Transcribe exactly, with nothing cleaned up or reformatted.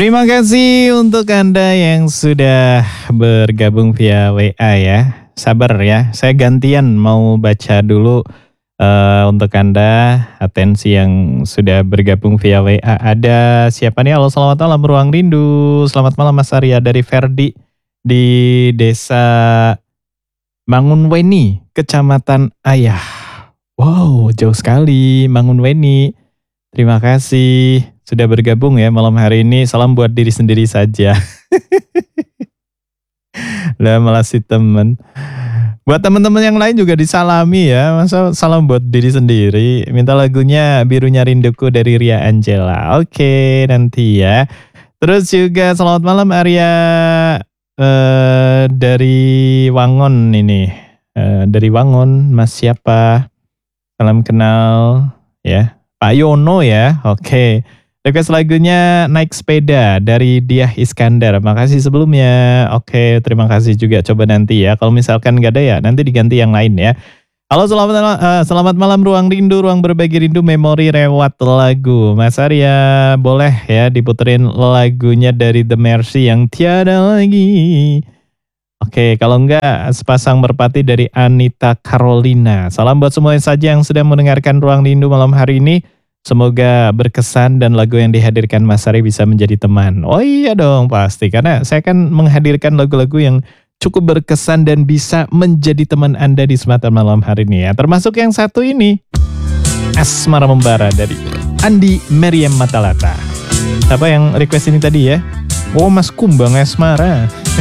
Terima kasih untuk Anda yang sudah bergabung via W A ya. Sabar ya, saya gantian mau baca dulu uh, untuk Anda, atensi yang sudah bergabung via W A. Ada siapa nih? Halo, selamat malam Ruang Rindu. Selamat malam Mas Arya dari Ferdi di Desa Mangunweni, Kecamatan Ayah. Wow, jauh sekali Mangunweni. Terima kasih sudah bergabung ya malam hari ini. Salam buat diri sendiri saja. Lah malah si temen. Buat teman-teman yang lain juga disalami ya. Masa salam buat diri sendiri. Minta lagunya Birunya Rinduku dari Ria Angela. Oke, nanti ya. Terus juga selamat malam Arya eh, dari Wangon ini. Eh, dari Wangon, Mas siapa? Salam kenal ya. Pak Yono ya, oke. Request lagunya Naik Sepeda dari Diah Iskandar. Makasih sebelumnya. Oke, terima kasih juga. Coba nanti ya. Kalau misalkan nggak ada ya, nanti diganti yang lain ya. Halo, selamat, uh, selamat malam Ruang Rindu, Ruang Berbagi Rindu, Memori Rewat lagu. Mas Arya, boleh ya diputerin lagunya dari The Mercy yang Tiada Lagi. Oke, kalau enggak Sepasang Merpati dari Anita Carolina. Salam buat semuanya saja yang sedang mendengarkan Ruang Rindu malam hari ini. Semoga berkesan dan lagu yang dihadirkan Mas Ari bisa menjadi teman. Oh iya dong pasti, karena saya kan menghadirkan lagu-lagu yang cukup berkesan dan bisa menjadi teman Anda di semata malam hari ini ya. Termasuk yang satu ini, Asmara Membara dari Andi Meriam Matalata. Apa yang request ini tadi ya? Oh Mas Kumbang Asmara.